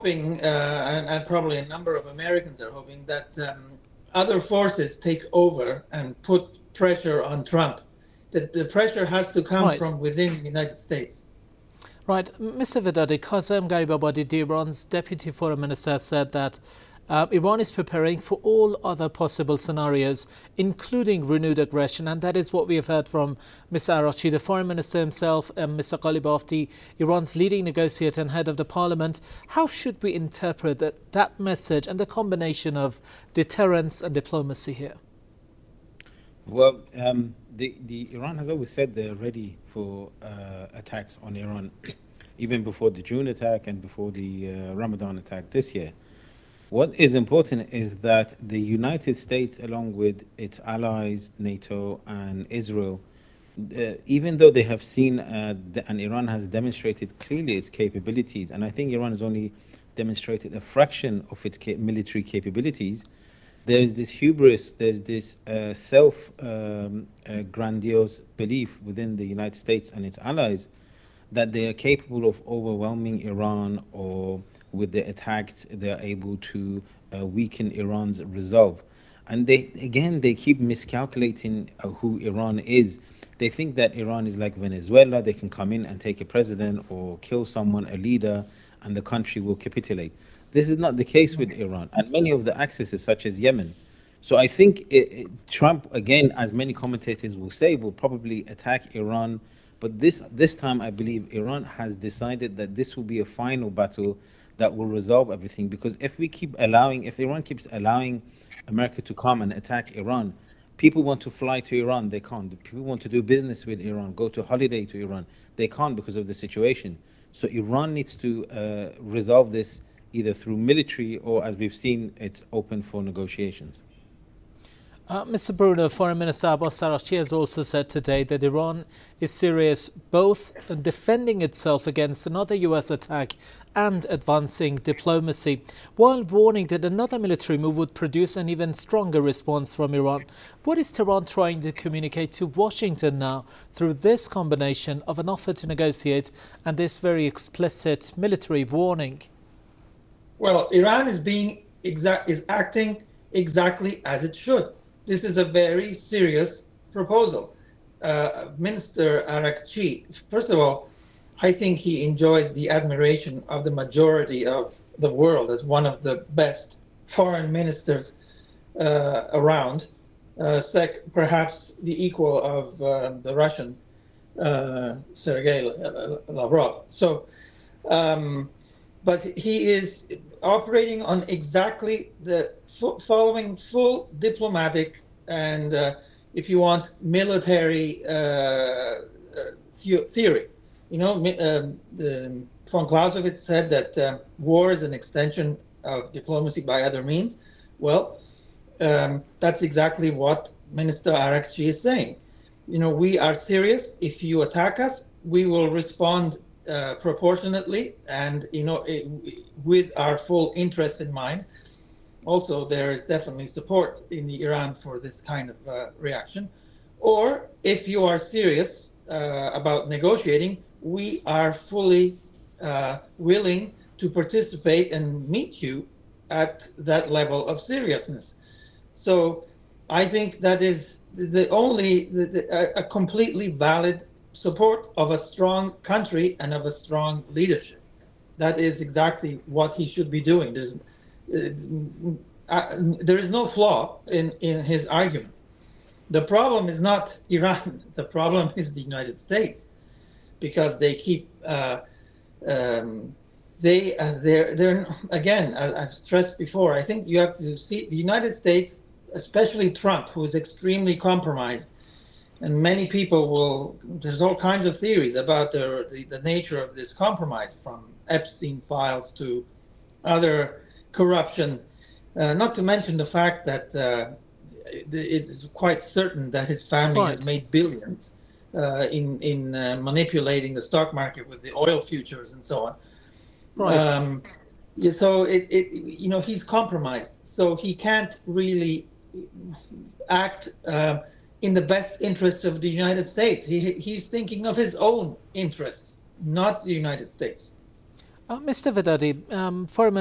hoping, and probably a number of Americans are hoping, that other forces take over and put pressure on Trump. That the pressure has to come Right. from within the United States. Right, Mr. Vidadi, Qasem Garibabadi, Iran's deputy foreign minister, said that Iran is preparing for all other possible scenarios, including renewed aggression, and that is what we have heard from Mr. Araghchi, the foreign minister himself, and Mr. Ghalibaf, Iran's leading negotiator and head of the parliament. How should we interpret that message and the combination of deterrence and diplomacy here? Well, the Iran has always said they're ready for attacks on Iran, even before the June attack and before the Ramadan attack this year. What is important is that the United States, along with its allies, NATO and Israel, even though they have seen and Iran has demonstrated clearly its capabilities, and I think Iran has only demonstrated a fraction of its military capabilities, there's this hubris, there's this grandiose belief within the United States and its allies that they are capable of overwhelming Iran, or with their attacks they are able to weaken Iran's resolve. And they keep miscalculating who Iran is. They think that Iran is like Venezuela, they can come in and take a president or kill someone, a leader, and the country will capitulate. This is not the case with Iran and many of the axes, such as Yemen. So I think Trump, again, as many commentators will say, will probably attack Iran. But this time, I believe Iran has decided that this will be a final battle that will resolve everything. Because if Iran keeps allowing America to come and attack Iran, people want to fly to Iran, they can't. People want to do business with Iran, go to holiday to Iran, they can't because of the situation. So Iran needs to resolve this either through military or, as we've seen, it's open for negotiations. Mr. Bruno, Foreign Minister Abbas Araghchi has also said today that Iran is serious both in defending itself against another US attack and advancing diplomacy, while warning that another military move would produce an even stronger response from Iran. What is Tehran trying to communicate to Washington now through this combination of an offer to negotiate and this very explicit military warning? Well, Iran is acting exactly as it should. This is a very serious proposal. Minister Araghchi, first of all, I think he enjoys the admiration of the majority of the world as one of the best foreign ministers around, perhaps the equal of the Russian Sergei Lavrov. But he is operating on exactly the following full diplomatic and, if you want, military theory. You know, von Clausewitz said that war is an extension of diplomacy by other means. Well, that's exactly what Minister Araghchi is saying. You know, we are serious. If you attack us, we will respond proportionately and, with our full interest in mind. Also, there is definitely support in Iran for this kind of reaction. Or if you are serious about negotiating, we are fully willing to participate and meet you at that level of seriousness. So I think that is a completely valid support of a strong country and of a strong leadership. That is exactly what he should be doing. There is no flaw in his argument. The problem is not Iran. The problem is the United States, because they keep they're again. I've stressed before. I think you have to see the United States, especially Trump, who is extremely compromised. And many people there's all kinds of theories about the nature of this compromise, from Epstein files to other corruption, not to mention the fact that it is quite certain that his family has Right. made billions in manipulating the stock market with the oil futures and so on. Right. Yeah, so he's compromised, so he can't really act in the best interests of the United States. He's thinking of his own interests, not the United States. Mr. Vedadi, Foreign